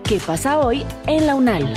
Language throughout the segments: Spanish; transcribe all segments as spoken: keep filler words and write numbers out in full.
¿Qué pasa hoy en la UNAL?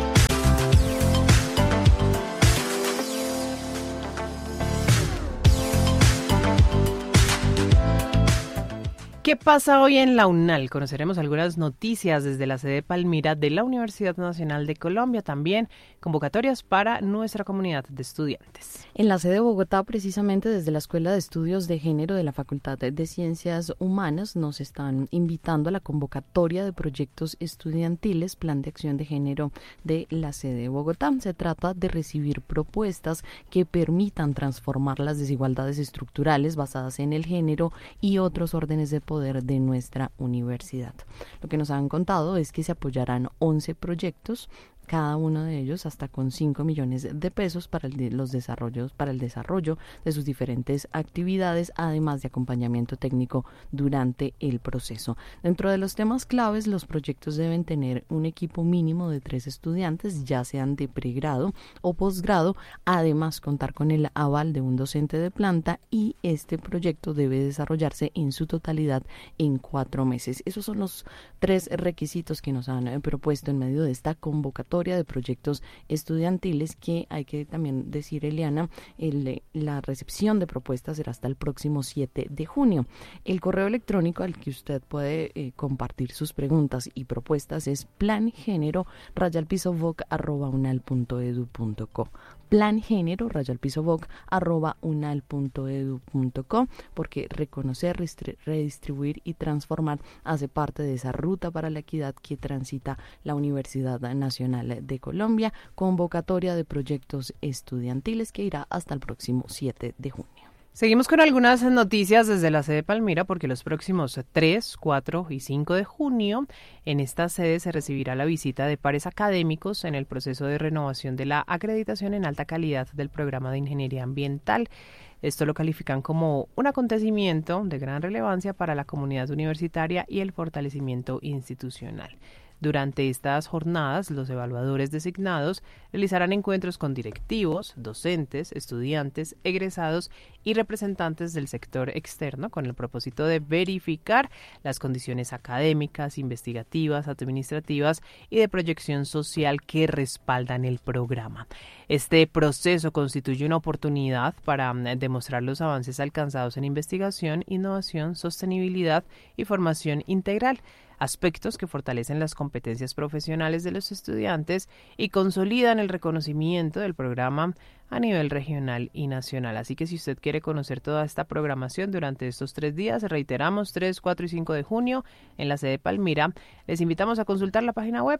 ¿Qué pasa hoy en la UNAL? Conoceremos algunas noticias desde la sede Palmira de la Universidad Nacional de Colombia, también convocatorias para nuestra comunidad de estudiantes. En la sede de Bogotá, precisamente desde la Escuela de Estudios de Género de la Facultad de Ciencias Humanas, nos están invitando a la convocatoria de proyectos estudiantiles, Plan de Acción de Género de la sede de Bogotá. Se trata de recibir propuestas que permitan transformar las desigualdades estructurales basadas en el género y otros órdenes de poder de nuestra universidad. Lo que nos han contado es que se apoyarán once proyectos, cada uno de ellos hasta con cinco millones de pesos para el de los desarrollos, para el desarrollo de sus diferentes actividades, además de acompañamiento técnico durante el proceso. Dentro de los temas claves, los proyectos deben tener un equipo mínimo de tres estudiantes, ya sean de pregrado o posgrado, además contar con el aval de un docente de planta, y este proyecto debe desarrollarse en su totalidad en cuatro meses. Esos son los tres requisitos que nos han eh, propuesto en medio de esta convocatoria de proyectos estudiantiles, que hay que también decir, Eliana, el, la recepción de propuestas será hasta el próximo siete de junio. El correo electrónico al que usted puede eh, compartir sus preguntas y propuestas es plangénero rayalpisovoc arroba unal punto edu punto co. plangénero rayalpisovoc arroba unal punto edu punto co, porque reconocer, redistribuir y transformar hace parte de esa ruta para la equidad que transita la Universidad Nacional de Colombia. Convocatoria de proyectos estudiantiles que irá hasta el próximo siete de junio. Seguimos con algunas noticias desde la sede Palmira, porque los próximos tres, cuatro y cinco de junio en esta sede se recibirá la visita de pares académicos en el proceso de renovación de la acreditación en alta calidad del programa de Ingeniería Ambiental. Esto lo califican como un acontecimiento de gran relevancia para la comunidad universitaria y el fortalecimiento institucional. Durante estas jornadas, los evaluadores designados realizarán encuentros con directivos, docentes, estudiantes, egresados y representantes del sector externo con el propósito de verificar las condiciones académicas, investigativas, administrativas y de proyección social que respaldan el programa. Este proceso constituye una oportunidad para demostrar los avances alcanzados en investigación, innovación, sostenibilidad y formación integral, aspectos que fortalecen las competencias profesionales de los estudiantes y consolidan el reconocimiento del programa a nivel regional y nacional. Así que si usted quiere conocer toda esta programación durante estos tres días, reiteramos, tres, cuatro y cinco de junio en la sede Palmira, les invitamos a consultar la página web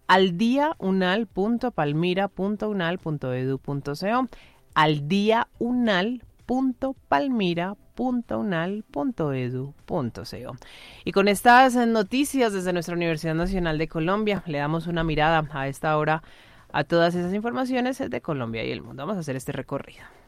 aldiaunal punto palmira punto unal punto edu punto co, aldiaunal punto palmira punto unal punto edu punto co. Y con estas noticias desde nuestra Universidad Nacional de Colombia, le damos una mirada a esta hora a todas esas informaciones de Colombia y el mundo. Vamos a hacer este recorrido.